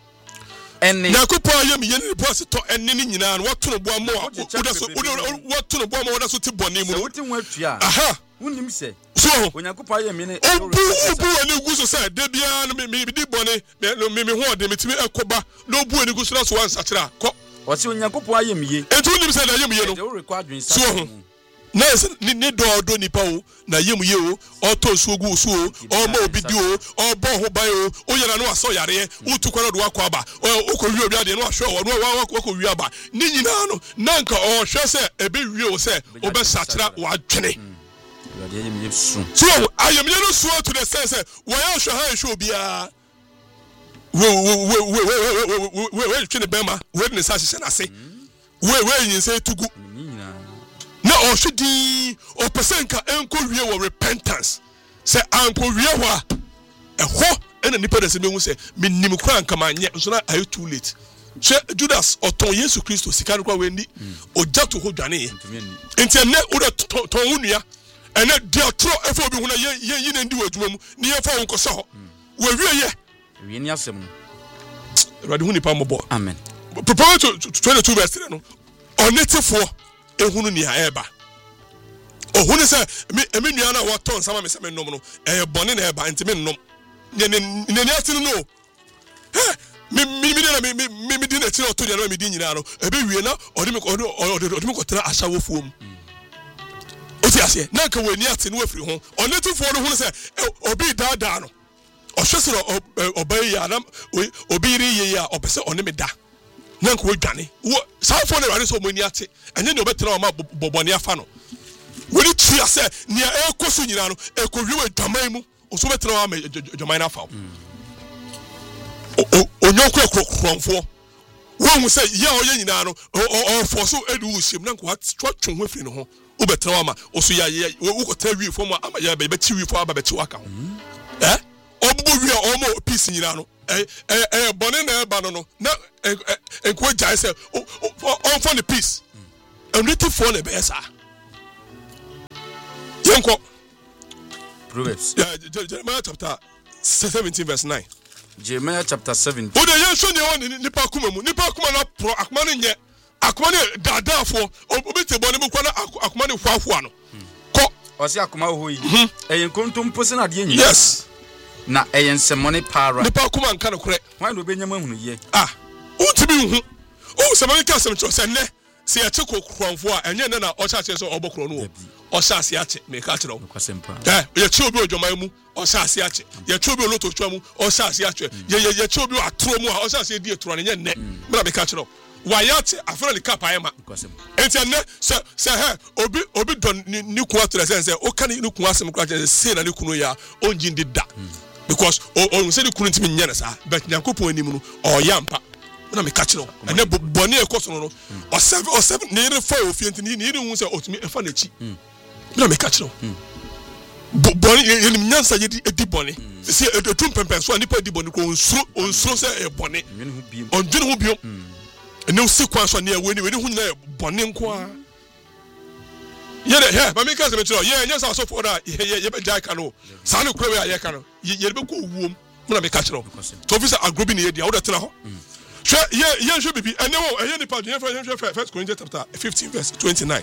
ene yakupo yem yeni ne boase to ene ni nyina no wato no boa mo woda so wato no boa mo woda so ti bone mu wuti nwa tua aha wunim se so onyakupo yem yeni obu obu ani gu so say de bia no me di bone no me me ho de metimi ekoba no obu ani gu so na so wan sachira ko osi onyakupo yem ye etu wunim se na yem ye no so na ni ni do do nipa o na yemu ye o o to so gu so o ma obi di o o bo ho ban o o yera no aso yare o tu kwara do akwa aba o ko wi obi ade no ahwe o no wa ko wi aba ni nyina no na nka o hwe se ebe wi o se o be sachira wa dwene so ayem ye no so to the sense we ya hwe ha hwe obi a we we we we we we twene bema we ne sa hye na se we we yin se tugu na o shudi o pesenka enko wie wo repentance se anko wie ho a eho ena nipa de se mehu se menim kwa nka manye nso na ayo too late se Judas oton Yesu Kristo sika kwa wendi o jato ho dwane ye enti ene o de ton hunua ene de otro efo obi hu na ye ye ne ndi wadwuma mu ne ye fa won koso ho we wie ye wie ni asem rade hu nipa mobo amen Proverbs twenty-two verse three no onetifo ehunu ni eba ohunu se me nua na waton sama me se me nom no eh bone na eba enti me nom ne ne ne atinu no me me me na me me me di na tinu oto dia na me di nyina no ebe wie na odi me odi me kotena asawo fuom oti ase na ka wani atinu afiri ho onetifo no hunu se obi daada no ohwesero obai ya na obi ri ye ya opese one me da nanko wadwane wo saafo na wade so mo ni ate enye ne obetra o ma bobone afa no woni tua se ne ekoso nyina no ekowwe wadwaman mu oso betra o ma dwaman afa o onyoko ekrokromfo wo hu se ye o ye nyina no o fo so edu usim nanko atwatwo ho afiri no ho obetra o ma oso ya wo ko ta wi fo mo ama ya be ti wi fo aba be ti waka ho obo wi a omo peace nyina no eh eh bone na eba no no na enko jai say on for the peace and written for the best yenko Proverbs yeah Jeremiah chapter seventeen verse nine Jeremiah chapter seventeen o de yen so ne won nipa kuma mu nipa kuma na pro akoma ne nye akoma ne dadafo obete bone mu kwa na akoma ne hwahwa no ko osi akoma ho yi eyen kontom pose na de nyina yes na eyen semone para nipa kuma nka no kore wan do benyam ahunu ye ah untibi hu o semane ka sem cho se ne se ya cheko kronfo a enye ne na o cha che so obokro no o sha ase ache me ka kire o eh ye chi obi odwoma mu o sha ase ache ye chi obi oloto twa mu o sha ase ache ye ye ye chi obi atro mu a o sha ase di etro ne nye ne me na me ka kire o wa ya che afro ni kapa ema enti ne se se he obi obi don ni ku atro se se o kan ni ku asem kra che se na ni kunu ya o njindi da because o say the kunu ntimi nyane sa but nyankopon anim no o yampa na me ka kire o ene boni ekoso no o seven o seven ne re fa ofie ntini ne re hu se otumi efa na chi na me ka kire o boni yenim nyansa yedi edi boni se etum pempen so anipa edi boni ko onsuro onsuro se e boni ondwene ho bio ene o sekwan so ne ewe ni we ni hu nyina boni nko a yele he ba me ka se me kire o ye nyansa so for da ye ye be jai kanu sa ne kure we aye kanu ye be ko wuom na me ka kire o to officer agrobi ne ye dia wo da tena ho hwe ye ye hwe bibi ene wo eye nipa ye hwe first Corinthians chapter fifteen verse twenty-nine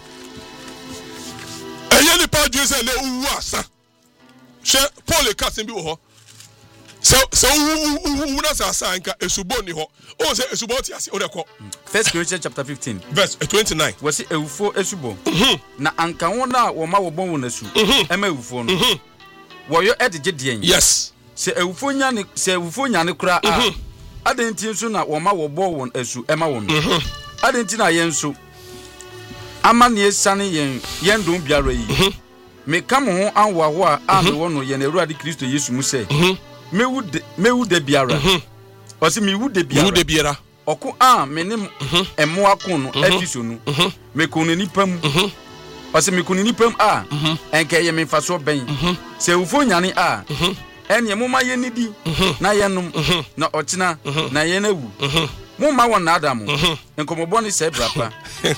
eye nipa dwe se le uwu asa hwe Paul ka se bi wo ho so so uwu na sa sa nka esubo ni ho o se esubo ti ase o de ko first Corinthians chapter fifteen verse twenty-nine wasi ewufo esubo na anka won na wo ma wo bon won asu ema ewufo no wo yo edje de yes se ewufo nya ne se ewufo nya ne kura a adenti nso na wo ma wo bo won asu ema won adenti na yen so ama ne esane yen yen don biara yi me kam ho anwa ho a a me wono yen Awurade Kristo Yesu mu se mewu de mewu de biara o se mewu de biara mewu de biara oko a me ne emo akon no afiso no me ko ne nipam o se me ko ne nipam a enka ye me faso ben se ewufo nyane a ene mo ma ye nidi na ye nom na ochina na ye na wu mo ma won na adamu enkomobo ni se brapa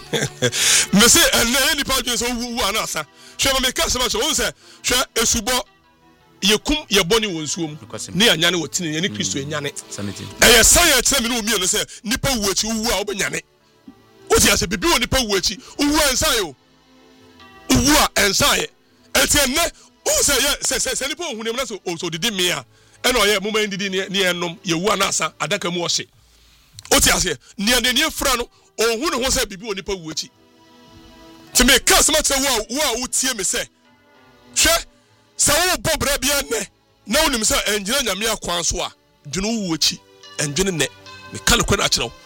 me se ene ye nipa dwen so wu ana asa hwe me ka se ma so won se hwe esubo ye kum ye boni won suom ne anyane wotine ye ni Kristo anyane eye san ye tire me no mi no se nipa wu achi wu a obanyane oti ase bibi won nipa wu achi wu ensan yo wu a ensan ye etienne o se ye se se se nipa ohun na so o so didi me a ena oye moma ndidi ne enom ye wu anasa adaka mu o hye oti ase ne ne ne fra no ohun ne ho se bibi won nipa wu achi ti me ka se ma tire wu a wu a utie me se hwe sa wo bobra bia ne na wonim se enjina nyame akwan so a dwene wu achi enjene ne me ka lekwa na kire wo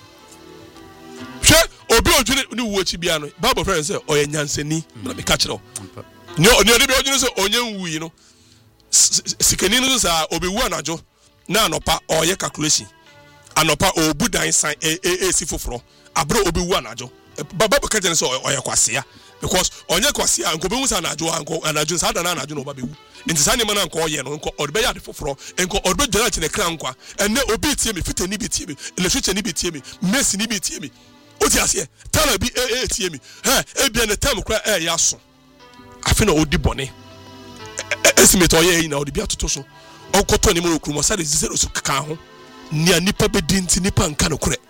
hwe obi odwene ni wu achi bia no bible friend say oye nyansani na me ka kire wo ne ne obi odwene se onye wu yi no sikani no sa obi wu anajo na anopa oye calculation anopa obu dan san e e si foforo abro obi wu anajo baba ka jene se oye kwasea because onye kwasea nko be hu sa anajo anko anajo sa da na anajo no ba be wu nti sa ne mana nko oye no nko odbe ya de foforo nko odbe jana chine kra nkwa enne obi tie me fitani bi tie me lesuche ni bi tie me mesi ni bi tie me oti ase tala bi e e tie me ha e bia ne tam kra e ya so afi na odi bone estimate oye na odi bia toto so onkoto ni mo okurumo sa de zero so kaka ho ni anipa be dinti nipa nka no kure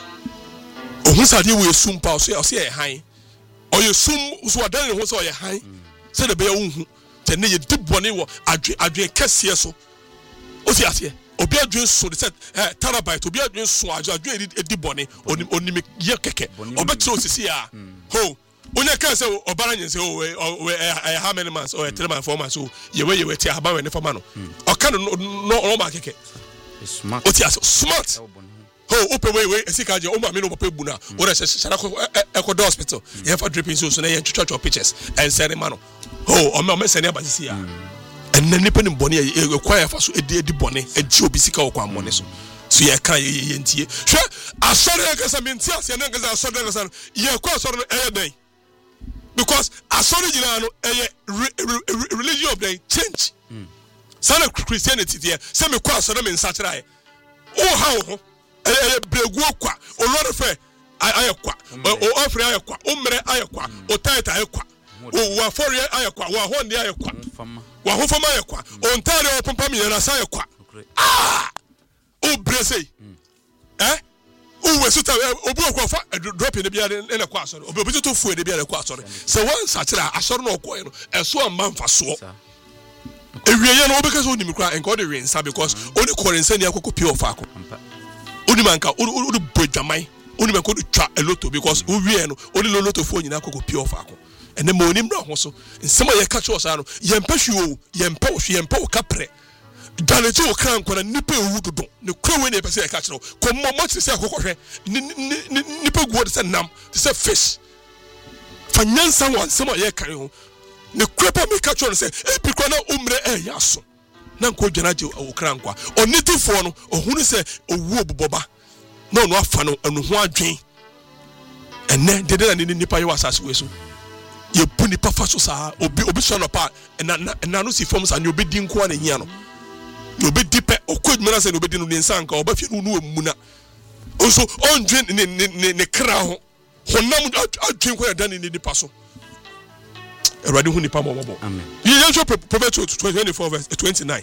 ohun sa de we sum pa so ya so ye han oye sum so adan ne ho so ye han se de be ya hu tene ye dibone wo adwe adwe kese so oti ase obi adwe so de set eh terabyte obi adwe so adwe adwe edibone onim onim ye keke obetro osisi a ho onye ka se obara nyense o we eh how many months or three months four months so ye we ye we ti aba we ne fama no o ka no no ma keke smart oti ase smart ho open way way esika je o ma me no papa bu na o re shara ko e hospital ye fa dripping so so na ye twatwa twatwa pictures and send man oh o me o me send abasisi a enne nipa ni bone e kwa ya fa so edi edi bone agi obi sika o kwa bone so so ye kan ye ye ntie hwe asore ya kasa menti ase na kasa asore kasa ye kwa asore e den because asore jina no e religion of the change sana Christianity there say me kwa so na me nsakira ye o ha ho eh bregu kwa o lord fe ayekwa o ofre ayekwa o mre ayekwa o tight ayekwa o wa fori ayekwa wa ho ne ayekwa wa ho fama ayekwa o ntare o pampa me na sa ayekwa ah o brese eh o we so ta obu okwa fa drop in bia na kwa asoro obi to fu e bia na kwa asoro se won nsakira asoro na okwo no eso amman fa so ewiye no obeka so nim kra enko de wensa because oni korensa ni akoko pure of ako oni manka oni bodwaman oni manka oni twa eloto because owie no oni loloto fo nyina akoko pure of ako ene ma oni mra ho so nsema ye ka cho sa no ye mpa hwe o ye mpa wo ye mpa wo kapre daleti o kran kwana nipa ewu dodo ne krowe ne pese ye ka kiro ko mo mo se akoko hwe nipa guo de se nam de se fish fanyansa wan nsema ye kan ho ne krepa me catch on say e bi kwa na umre e yaso na nko dwana je o kran kwa onitifo no ohunu say owu obuboba na ono afa no anu ho adwen enne dede na ni nipa ye wasase we so ye bu nipa fa so saa obi obi so no pa na na no si form sa ni obi di nko na hia no ni obi di pe okodwuma na say ni obi di no ni nsa nka oba fi no no emu na onso ondwen ne ne ne kra ho honam adwen ko ya dan ni nipa so Eradi hu nipa mobo. Amen. Ye show Proverbs twenty-four verse twenty-nine.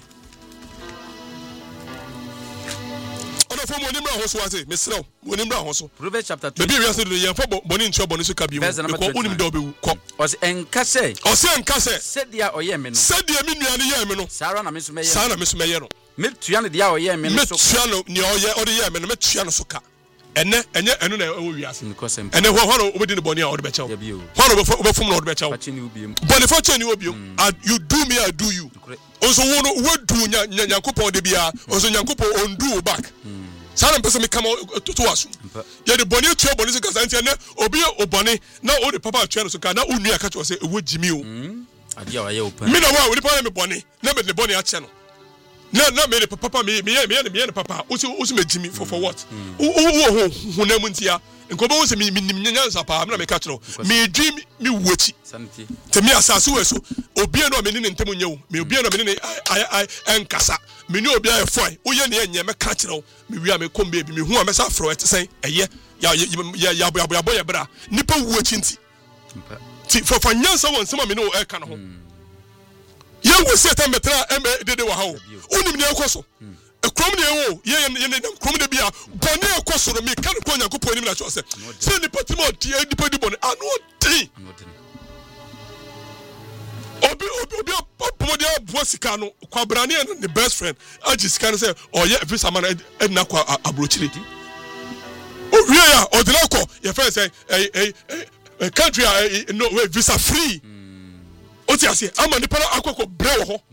Ona fo mo nimra ho so ase, mesrew, mo nimra ho so. Proverbs chapter two. Be we say do ye fo boni ncho boni so ka bi mo. Ko unim da obewu. Ko. O se enka se. O se enka se. Sedia oye me no. Sedia mi nuane ye me no. Sara na me so me ye. Sara na me so me ye no. Me tua ne dia oye me no so. Me tua no ne oye o de ye me no me tua no so ka. Ene enye enu na o wi ase. Ene ho ho no obedi ne boni a o de be chew. Ho no be fom na o de be chew. Boni fo che ni obi o. You do me I do you. Onso wo no we do nya Nyankopon de bia. Onso Nyankopon on do back. Sana mpese me kama to asu. Ye de boni che boni se kasa ntia ne obi oboni na o de papa atwa no so ka na onu aka che o se ewo jimi o. Ade a wa ye open. Me na wa we de pa me boni na me de boni ache no. Na na me de papa me me me me papa o se o se me jimi for for what? O o ho na mu ntia. Nko be wo se me nim nyansa pa na me ka kiro. Me dwi me wuachi. Santi. Te me asase we so obi no me ne ntem nyewu. Me obi no me ne ai enkasa. Me ne obi ai foi. Wo ye ne enye me ka kiro. Me wi a me kom be bi me hu a me sa fro etesen eye. Ya ya ya boya boya bra. Nipa wuachi nti. Ti for for nyansa won se ma me no e ka no ho. Ye wo se ta metra em dede wa ha o. Unim ne ekoso. Ekrom ne wo ye ye ne krom de bia bone ekoso no me kan ko Nyankopon nim na cho se. Se ni patimo tie nipa di bone anu tin. Obi obi obi pomode abuo sika no kwabrane ne best friend agi sika no se oye visa man e na kwa abrochiri. O wie ya odina ko ye fe say eh eh country no visa free. O ti ase ama nipa akoko bre wo ho.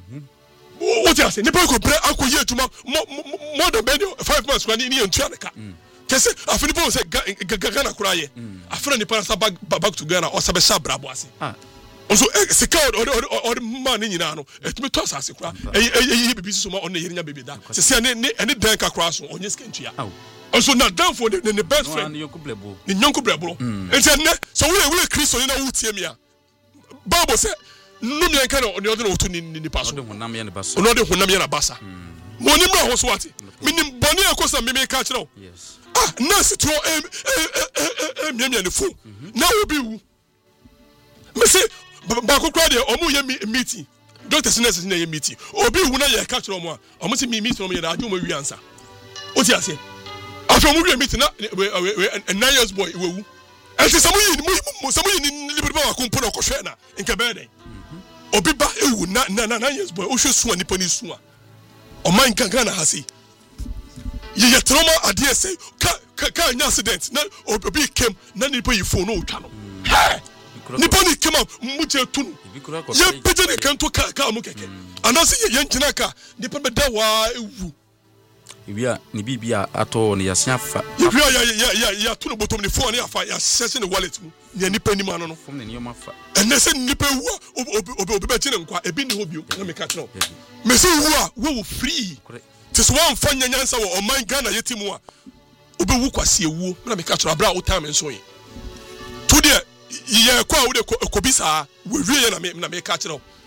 O ti ase nipa ko bre akoye atuma more than five months kwani ni entua neka. Kese afini po se Ghana kura ye. Afra nipa sa back back to Ghana o sabe sha brabo ase. Ah. Onso sika o o man nyina no etumi to asase kura. Eh bibi so ma on yeri nya bibi da. Se se ne ne dan ka kura so onye sika ntua. Onso na dan for the best friend. Ni nyonko brebo. Enti ne so we we Kristo ni na wutie mi a. Bible say no me kan on the other otu ni ni paso no de honam ye na basa no de honam ye na basa mo ni mra ho so wate minim bone akosa me me ka kire o yes ah na se to em em me me ne fu na obi wu me say ba ko kra de omo ye meeting doctors nurses na ye meeting obi wu na ye ka kire omo a omo se me meeting omo ye da adu mo wi ansa o ti ase after mo wi meeting na nine years boy we wu enti samuyi mo samuyi ni libre ba ko mpo na ko hwe na nke be dey obi ba ewu na na na yes boy o hwe suwa nipa ni suwa o man kan kan na hasi ye ye trauma ade say ka ka nya accident na obi kem na nipa yi phone o twa no nipa ni kem mu je tunu ye pete ne kan to ka ka mu keke anase ye ngina ka nipa be da wa ewu Ibia ni bibia ato ne yasia fa. Ibia ya ya ya ya to no bottom ni phone ya fa ya sese ne wallet mu. Ni nipa ni ma no no. Fom ne nioma fa. Enne se nipa wu obi obi obi ba kire nkwa ebi ni hobio na me ka kire. Me se wu a wo wo free. Ti so wan fa nyanyansa wo o man Ghana yetimu a obi wu kwase ewu na me ka kire abra wo time nso yi. To de ye kwa wo de kobisa we wie na me na me ka kire.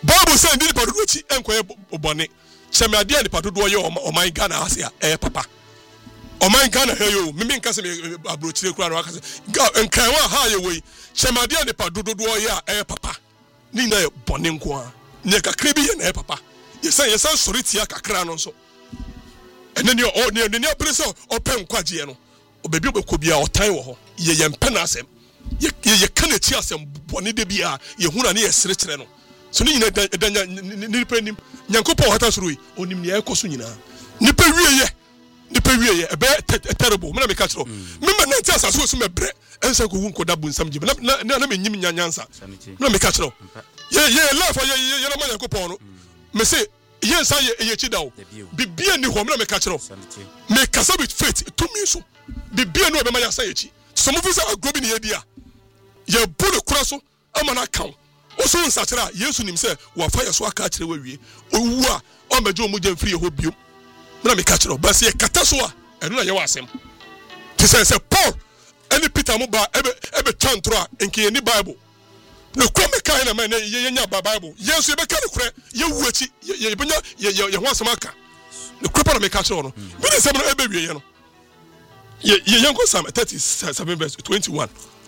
Bible say ndi nipa dodo chi enkoye bone cheme ade nipa dodo ye oman Ghana ase a eh papa oman Ghana he yo mimi nka se me abrochire kura no aka se nkan wa ha ye we cheme ade nipa dodo ye a eh papa ni na bone nko a ne kakra bi ye na eh papa ye say ye say sori tia kakra no so ene ne o ne ne apreso open kwaje no obebi obekọ bia otan wo ho ye ye mpe na asem ye ye kana chi asem bone de bia ye huna ne ye sere kire no so ni nyina danya nipa nim nyankopɔ hata soro yi onim ne ekoso nyina nipa wieye nipa wieye ebe terrible me na me ka kiro me ma na ntia asaso so mebre ensa ko wun ko da bunsam jibe na na na me nyim nyanyansa na me ka kiro ye ye life ye ye na ma nyankopɔ no me say ye nsa ye ye chi dawo bibia ni ho me na me ka kiro me kasa with faith to me so bibia no be ma ya sa ye chi some of us are growing here dia ye bu ne kura so ama na kan oso nsachira Yesu nim se wa fa yeso aka kire wa wie owu a o meje omu je free ho biom na me ka kire ba se kata so a enu na ye wa asem ti se se Paul eni Peter mo ba ebe ebe twantro a enke ni Bible no kwa me kan na me ye nya ba Bible Yesu ye be ka ne kure ye wu achi ye benya ye ye ho asem aka no kwa pa na me ka kire no bi ne se no ebe wie ye no ye ye yanko Psalm thirty-seven verse twenty-one.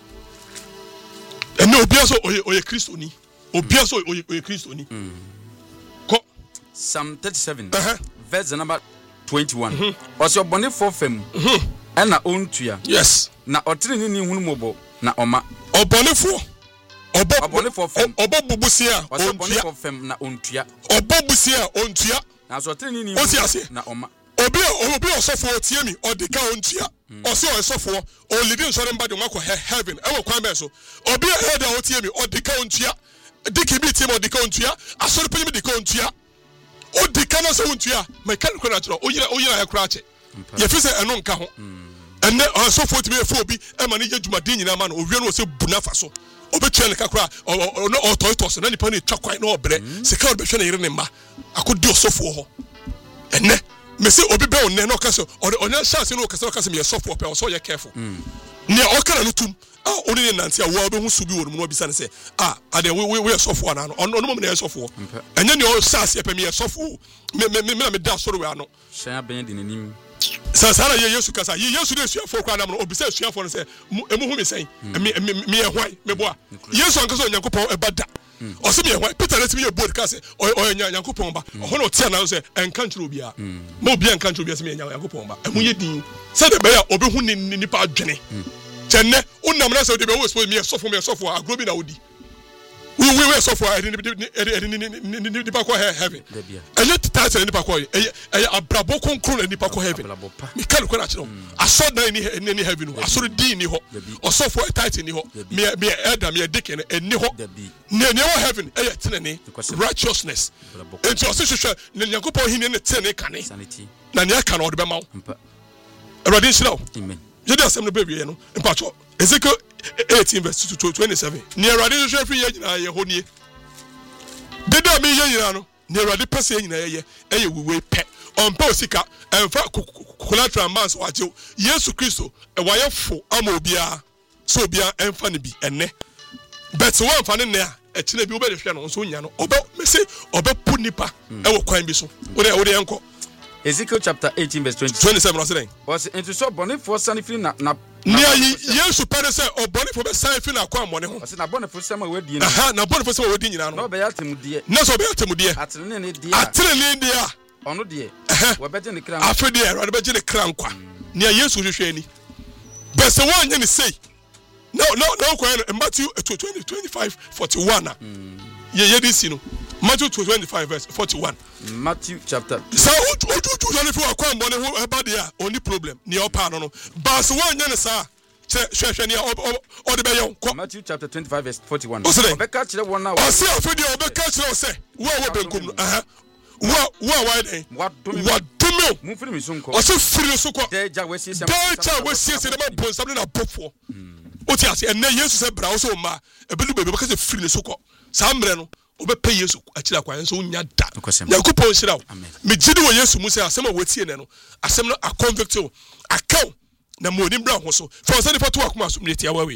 And no obiaso oye oye Kristo ni. Obiaso oye oye Kristo ni. Ko Psalm thirty-seven uh-huh. verse number twenty-one. Oso bone for fam. And na ontua. Yes. Na otiri ni hunu mobo na oma. Obonefo. Obo obonefo fam. Obo bubusia ontua. Oso bonefo fam na ontua. Obo bubusia ontua. Na so otiri ni na oma. Obi obi osofo tie mi odika ontua. Osi osofo o leading so remba de makọ heaven e wo kwan be so obi head a otie mi odika ontua diki bi tie mi odika ontua asori panyi mi dika ontua odika na so ontua me kan ko na chiro oyira oyira ya kura che ye fi se eno nka ho enne osofo tie mi efo obi e ma ne ye dwumade nyina ma no owie no se buna fa so obetwe ne kakura no otoitos na nipa ne twa kwan na obre se ka obehwe na yire ne ma akodi osofo ho enne me say obi be onne no kase onne chance no kase no kase me soft pe so ye careful ne o kana no tum ah oni ne nante a wo be hu subi wonu no bisa ne say ah ade we we soft one na no no mo na soft wo enye ne o chance pe me soft me me me me da soro we ano shan ben de nanim sa sa ye Yesu kasa ye Yesu de suafo kwa na no obi say suafo no say emu hu me say me me ye hwan me boa Yesu an kase onyankopon e bada o se me hwan Peter let me ye board kase o nya nyankopon ba o no tia na say enka ntro obia ma obi enka ntro obia se me nya nyankopon ba emu ye din se de be ya obi hu ni nipa adwene chenne unam na say de be wo suppose me sofo me sofo agro bi na odi we we we sofo ni nipa ko heaven and let title nipa ko e e abrabo konkro na nipa ko heaven me kan ko na kire aso na ni ni heaven aso din ni ho osofo title ni ho me me elder me deacon ni ho ne ne ho heaven e tenene righteousness enti oso hwehwe ne nyankopɔ hin ne tene kane na ne aka na ɔde be ma wo erade nhyira amen yedi asem no be wie no mpacho Ezekiel eighteen verse twenty-seven ne erade hwehwe free ye nyina ye ho nie deda me ye nyina no ne erade pese ye nyina ye ye wewe pe onpa osika emfa collateral amounts waje Yesu Kristo e waye fo ama obia so obia emfa ne bi enne but one fa ne ne a e kire bi obe de hwe no so nya no obe me say obe pu nipa e wo kwan bi so wo de wo de enko Ezekiel chapter eighteen verse twenty-seven was saying was into so bone for sanifin na na nia Yesu pere say obone for be sanifin na kwa amone ho was na bone for sama wadi ni aha na bone for sama wadi nyina no no be yatemude na so be yatemude atrene ne de atrene ne de a ono de wo be je ne kran afede e ro be je ne kran kwa nia Yesu hwehwe ani be se won nye ne say no no no kwa no Matthew twenty twenty-five forty-one ye ye dis no Matthew twenty-five verse forty-one Matthew chapter so oju oju na fi akwa mbone ho eba de a oni problem ni opa no no bas won nya ne sa che hwehwe ni o de be yon Matthew chapter twenty-five verse forty-one obeka kire won na o se afedi obeka kire o se wo wo benkum no aha wo wo why dey what do me what do me mu firi mi so nko o se firi so ko deja we sie sem deja we sie se de ma bon sabne na bofo o ti ase enne Yesu se bra o se o ma ebelu bebe ka se firi so ko sa mbre no obepe Yesu akira kwa nso nya da yakupon shirawo me gidi wo Yesu mu se asem a wotie ne no asem no a convict o akaw na mo ni bra ho so for say for to akoma so mleti awawe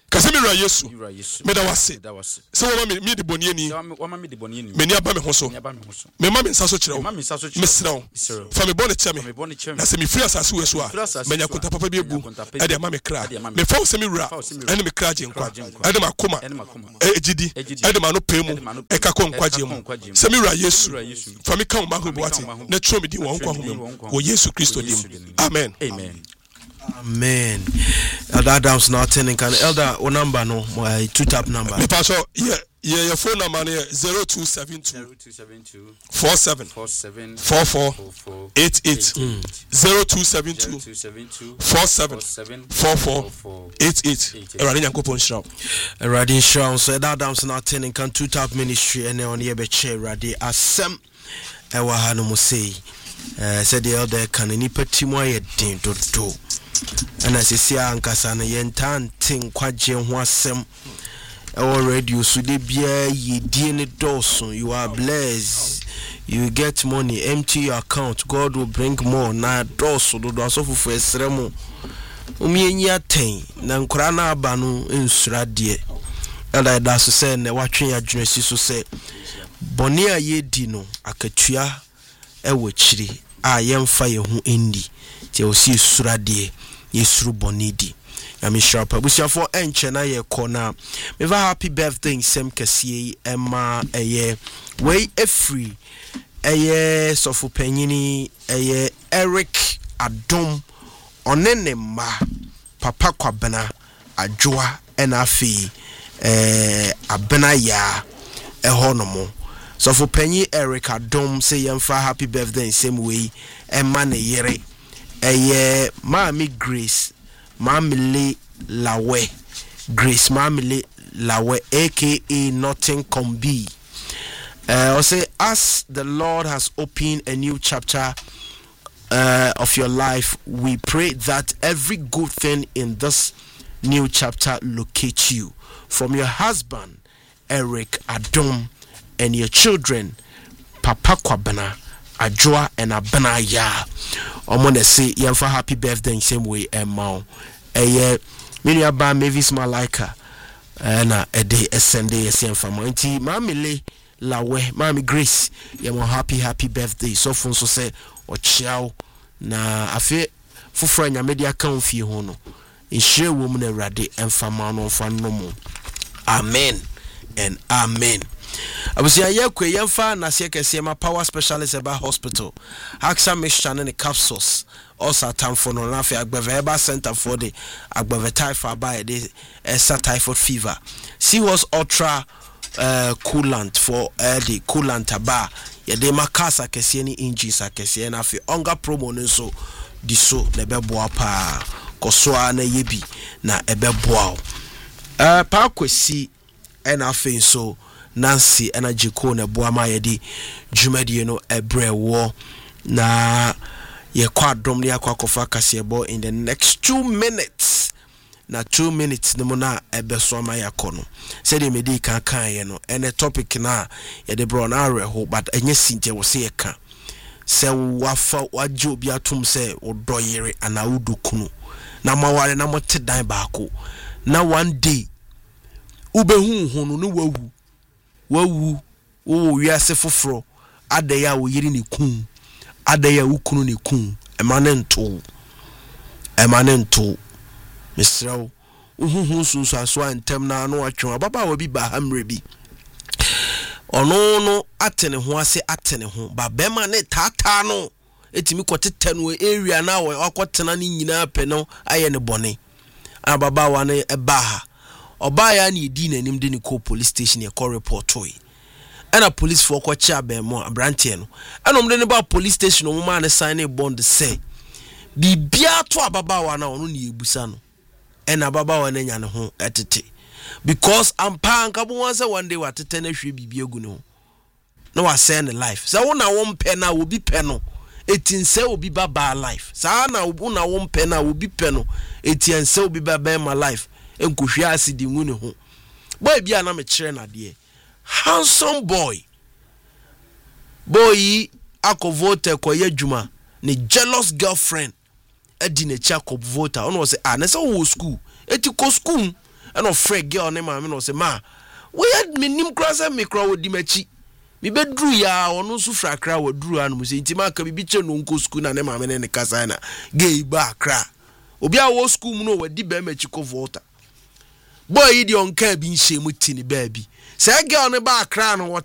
kase me ra yesu me da wase se wo ma me me de boni ani me ni aba me ho so me ma me nsa so kire wo me sira wo fa me bone kire me na se me free asase we so a me nya konta papa bi egu e de ma me kra me fa wo se me wura ene me kra je nkwa e de ma koma e gidi e de ma no pemu e ka ko nkwa je mu se me wura yesu fa me ka wo ma ho bo ate na tro me di wo nkwa ho me wo yesu kristo dim amen amen Amen. Elder Adams now turning can Elder o number no my two tap number. Me pass yeah yeah your phone number is zero two seven two four seven four four eight eight zero two seven two four seven four four eight eight. Eradi Nyankopon shira. Eradi shira so Elder Adams now turning can two tap ministry and on here be chair Eradi asem ewa hanu mo say eh said the elder can nipa timu aye din dodo. And as you see, Ankasa na yentan ting kwaje ho asem our radio so de bia ye die ne doso. You are blessed, you get money, empty your account, God will bring more. Na doso do do so fufu esremo umienyi aten na nkura na aba no ensura de ela da so say na watwen adwenesi so say boni a ye di no akatua e wo chiri a yemfa ye ho endi te o si sura de yesuru bonidi ya mi sharpa busia for enche na ye kona me va happy birthday nsem kase ema eye wey efree eye sofu panyini eye Eric Adom onene ma papa kwabena adwoa ena afi eh abena ya ehonomo sofu panyi Eric Adom say yemfa happy birthday nsem wey ema ne yere eye Mami Grace Mamile Lawe Grace Mamile Lawe aka Nothing Combi. Uh, I say as the Lord has opened a new chapter uh, of your life, we pray that every good thing in this new chapter locates you, from your husband Eric Adom and your children Papa Kwabena Adwoa and Abena ya. I'm to say yamfa happy birthday in same way emma eye many aba Mavis Malika na a day a Sunday a same family nti mamile lawe mami Grace yamo happy happy birthday so fun so say o chiao na afi fufura nya media kan fie ho no nhire wo mu na Awurade emfama no fa no mu amen and amen. Abusia yekwe yemfa na se kese ma power specialist eba hospital Haxa mixture ne capsules also time for no na fe agbeve eba center for the agbeve typhoid by the esa typhoid fever Seahorse ultra uh, coolant for uh, the coolant aba ye de makasa kese ni engines akese na fe onga promo no so di so na beboa pa kosoa na yebi na ebeboa uh, pa kwesi ena fe so Nancy energy ko na boama yedi dwumadi no ebrewo na ye kwa dom ne akwa kofa kasebo in the next two minutes na two minutes no na ebeso ma yakono said the medi kan kan ye no ene topic na ye de bro na areho but enye sinte wo se ye ka se wafa waje obi atum se odoyere ana udukunu na maware na mote dan baako na one day ubehu hunu no wawu wawu wo wiase foforo adaya wo yiri ne kun adaya wo kunu ne kun emanento emanento misrawo uhuhu sunsu aso antem na no atwe baba wa bi ba hamre bi ono no atene ho ase atene ho ba bema ne tata no etimi kwotete no area na wo akotena ne nyina pe no aye ne bone ababa wa ne eba ha oba ya na edi nanim de ne ko police station e ko report toy ana police for ko cha be mo abrantie no ana omde ne ba police station o mo ma ne sign bond say bibia to ababa wa na ono ne ebusa no ena ababa wa na nya ne ho etete because ampa anka bo wan say one day watete na hwe bibia gu no no wa say ne life say wo na wo mpe na wo bi pe no etinse obi baba life sa na wo na wo mpe na wo bi pe no etiense obi baba my life enkohwe asidi ngu ne ho boy bia na me kire na de handsome boy boy akovote koye djuma ne jealous girlfriend edi ne cha ko voter ono say ah na say wo school eti ko school ɛna ɔfrɛ girl ne maame na ɔsɛ ma woyɛ menim kora sɛ me kora wɔdi m'akyi mebɛduru ya ɔno nso fra Accra wɔduru ano mu sɛ nti maka bibi kyɛ no nkɔ school na ne maame ne ne kasa na gay ba Accra obi a wɔ school mu no wɔdi ba m'akyi kɔ Volta boy yi de onka bi nhye mu ti ne ba bi sɛ girl ne ba Accra no